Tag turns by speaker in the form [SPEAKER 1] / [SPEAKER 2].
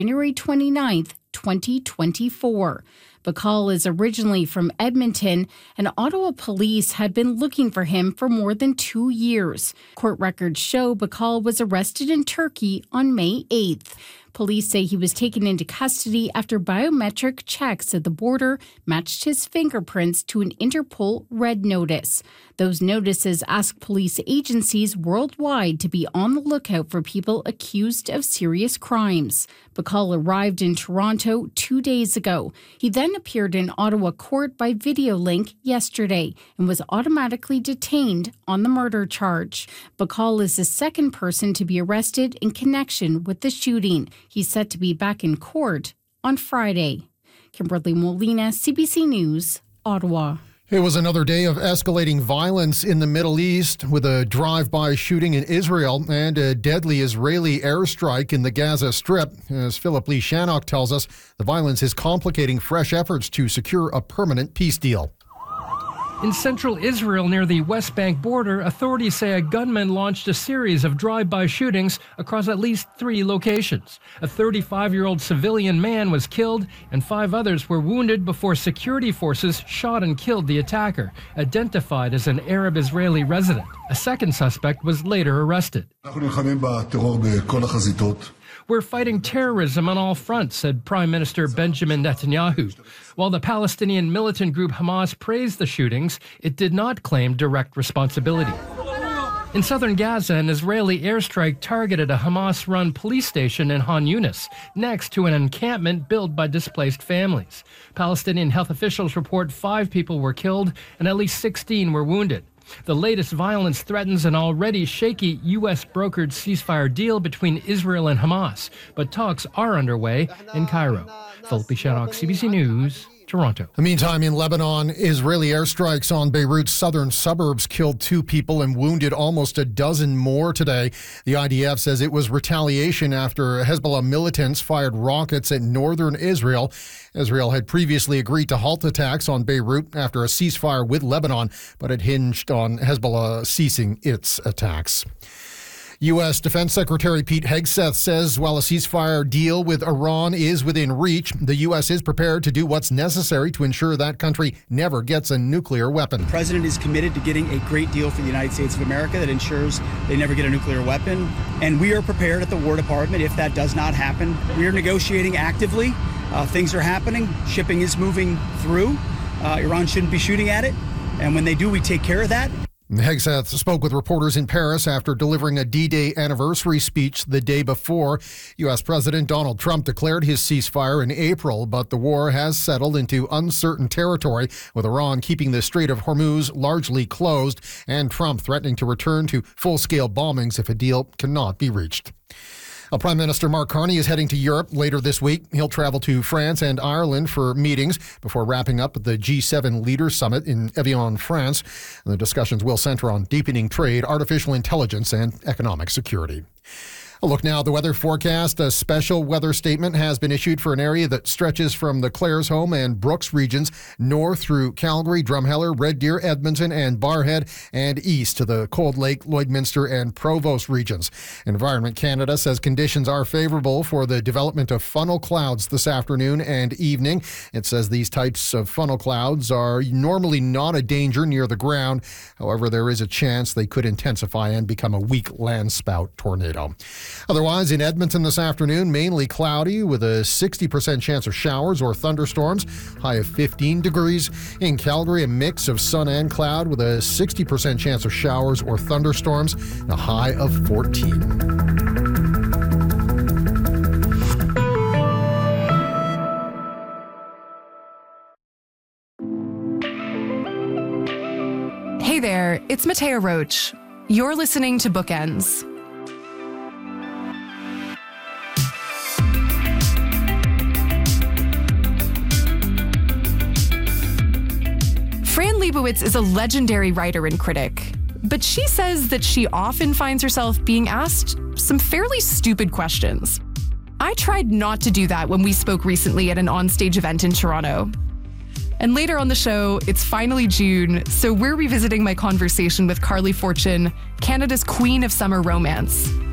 [SPEAKER 1] January 29th, 2024. Bacall is originally from Edmonton, and Ottawa police had been looking for him for more than 2 years. Court records show Bacall was arrested in Turkey on May 8th. Police say he was taken into custody after biometric checks at the border matched his fingerprints to an Interpol red notice. Those notices ask police agencies worldwide to be on the lookout for people accused of serious crimes. Bacall arrived in Toronto 2 days ago. He then appeared in Ottawa court by video link yesterday and was automatically detained on the murder charge. Bacall is the second person to be arrested in connection with the shooting. He's set to be back in court on Friday. Kimberly Molina, CBC News, Ottawa.
[SPEAKER 2] It was another day of escalating violence in the Middle East with a drive-by shooting in Israel and a deadly Israeli airstrike in the Gaza Strip. As Philip Lee Shannock tells us, the violence is complicating fresh efforts to secure a permanent peace deal.
[SPEAKER 3] In central Israel near the West Bank border, authorities say a gunman launched a series of drive-by shootings across at least 3 locations. A 35-year-old civilian man was killed and 5 others were wounded before security forces shot and killed the attacker, identified as an Arab-Israeli resident. A second suspect was later arrested. We're fighting terrorism on all fronts, said Prime Minister Benjamin Netanyahu. While the Palestinian militant group Hamas praised the shootings, it did not claim direct responsibility. In southern Gaza, an Israeli airstrike targeted a Hamas-run police station in Han Yunis, next to an encampment built by displaced families. Palestinian health officials report 5 people were killed and at least 16 were wounded. The latest violence threatens an already shaky U.S.-brokered ceasefire deal between Israel and Hamas, but talks are underway in Cairo. Philip Shannock, CBC News, Toronto.
[SPEAKER 2] In the meantime, in Lebanon, Israeli airstrikes on Beirut's southern suburbs killed 2 people and wounded almost a dozen more today. The IDF says it was retaliation after Hezbollah militants fired rockets at northern Israel. Israel had previously agreed to halt attacks on Beirut after a ceasefire with Lebanon, but it hinged on Hezbollah ceasing its attacks. U.S. Defense Secretary Pete Hegseth says while a ceasefire deal with Iran is within reach, the U.S. is prepared to do what's necessary to ensure that country never gets a nuclear weapon.
[SPEAKER 4] The president is committed to getting a great deal for the United States of America that ensures they never get a nuclear weapon. And we are prepared at the War Department if that does not happen. We are negotiating actively. Things are happening. Shipping is moving through. Iran shouldn't be shooting at it. And when they do, we take care of that.
[SPEAKER 2] Hegseth spoke with reporters in Paris after delivering a D-Day anniversary speech the day before. U.S. President Donald Trump declared his ceasefire in April, but the war has settled into uncertain territory, with Iran keeping the Strait of Hormuz largely closed and Trump threatening to return to full-scale bombings if a deal cannot be reached. Prime Minister Mark Carney is heading to Europe later this week. He'll travel to France and Ireland for meetings before wrapping up at the G7 Leaders Summit in Evian, France. The discussions will center on deepening trade, artificial intelligence, and economic security. A look now at the weather forecast. A special weather statement has been issued for an area that stretches from the Claresholm and Brooks regions north through Calgary, Drumheller, Red Deer, Edmonton, and Barrhead, and east to the Cold Lake, Lloydminster, and Provost regions. Environment Canada says conditions are favorable for the development of funnel clouds this afternoon and evening. It says these types of funnel clouds are normally not a danger near the ground. However, there is a chance they could intensify and become a weak landspout tornado. Otherwise, in Edmonton this afternoon, mainly cloudy with a 60% chance of showers or thunderstorms, high of 15 degrees. In Calgary, a mix of sun and cloud with a 60% chance of showers or thunderstorms, and a high of 14.
[SPEAKER 5] Hey there, it's Mattea Roach. You're listening to Bookends. Fran Lebowitz is a legendary writer and critic, but she says that she often finds herself being asked some fairly stupid questions. I tried not to do that when we spoke recently at an onstage event in Toronto. And later on the show, it's finally June, so we're revisiting my conversation with Carly Fortune, Canada's queen of summer romance.